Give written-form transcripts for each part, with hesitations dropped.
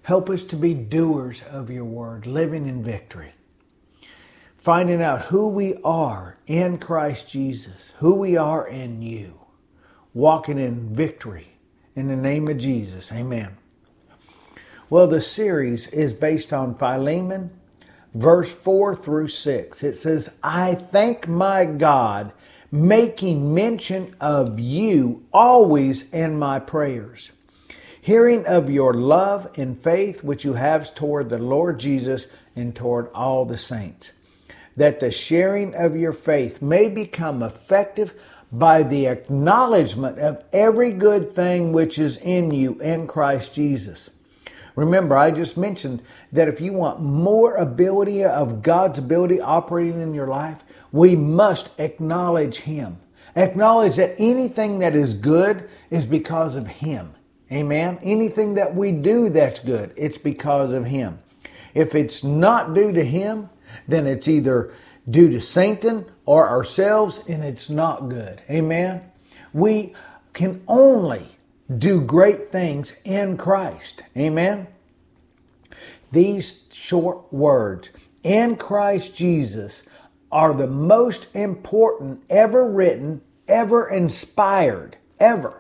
Help us to be doers of your word, living in victory. Finding out who we are in Christ Jesus, who we are in you. Walking in victory in the name of Jesus. Amen. Well, the series is based on Philemon, verse 4 through 6. It says, I thank my God, making mention of you always in my prayers, hearing of your love and faith which you have toward the Lord Jesus and toward all the saints, that the sharing of your faith may become effective by the acknowledgement of every good thing which is in you in Christ Jesus. Remember, I just mentioned that if you want more ability of God's ability operating in your life, we must acknowledge Him. Acknowledge that anything that is good is because of Him. Amen? Anything that we do that's good, it's because of Him. If it's not due to Him, then it's either due to Satan or ourselves, and it's not good. Amen? We can only do great things in Christ. Amen? These short words, in Christ Jesus, are the most important ever written, ever inspired, ever,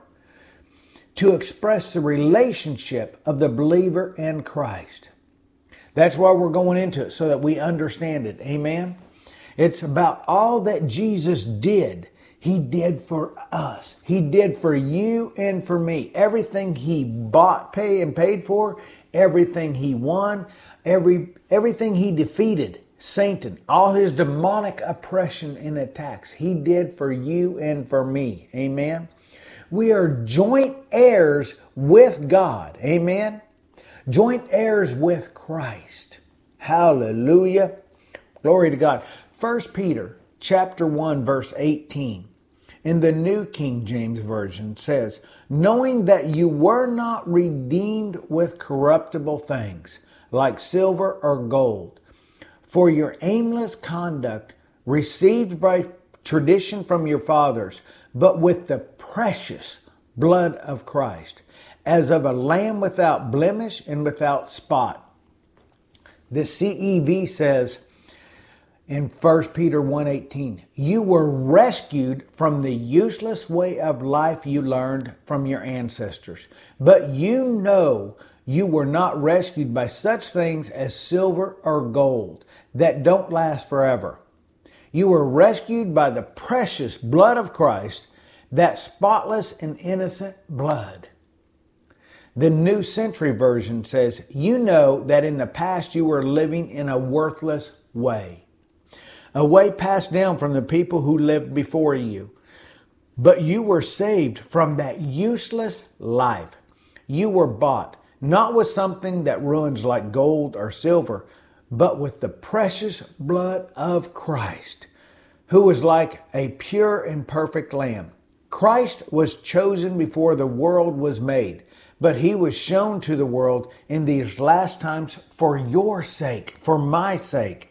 to express the relationship of the believer in Christ. That's why we're going into it, so that we understand it. Amen? It's about all that Jesus did. He did for us. He did for you and for me. Everything He bought, paid for, everything He won, everything He defeated, Satan, all his demonic oppression and attacks, He did for you and for me. Amen? We are joint heirs with God. Amen? Joint heirs with Christ. Hallelujah. Glory to God. 1 Peter chapter 1 verse 18 in the New King James Version says, knowing that you were not redeemed with corruptible things like silver or gold for your aimless conduct received by tradition from your fathers, but with the precious blood of Christ, as of a lamb without blemish and without spot. The CEV says in 1 Peter 1:18, you were rescued from the useless way of life you learned from your ancestors. But you know you were not rescued by such things as silver or gold that don't last forever. You were rescued by the precious blood of Christ, that spotless and innocent blood. The New Century Version says, you know that in the past you were living in a worthless way. A way passed down from the people who lived before you. But you were saved from that useless life. You were bought, not with something that ruins like gold or silver, but with the precious blood of Christ, who was like a pure and perfect lamb. Christ was chosen before the world was made, but He was shown to the world in these last times for your sake, for my sake.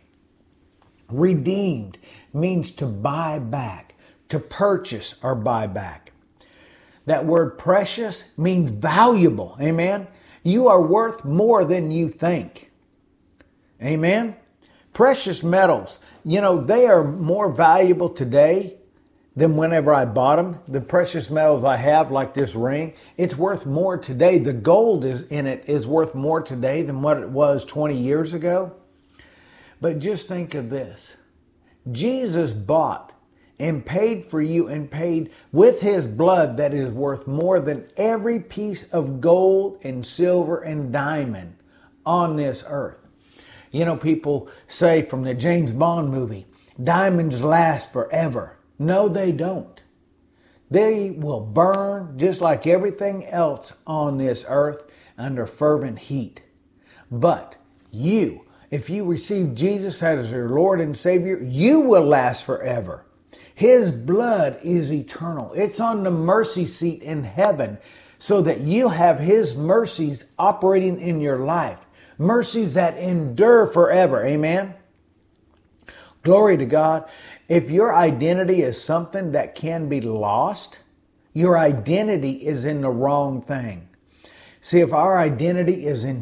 Redeemed means to buy back, to purchase or buy back. That word precious means valuable. Amen? You are worth more than you think. Amen? Precious metals, they are more valuable today than whenever I bought them. The precious metals I have, like this ring, it's worth more today. The gold in it is worth more today than what it was 20 years ago. But just think of this. Jesus bought and paid for you and paid with His blood that is worth more than every piece of gold and silver and diamond on this earth. People say from the James Bond movie, diamonds last forever. No, they don't. They will burn just like everything else on this earth under fervent heat. But if you receive Jesus as your Lord and Savior, you will last forever. His blood is eternal. It's on the mercy seat in heaven so that you have His mercies operating in your life. Mercies that endure forever. Amen? Glory to God. If your identity is something that can be lost, your identity is in the wrong thing. See, if our identity is in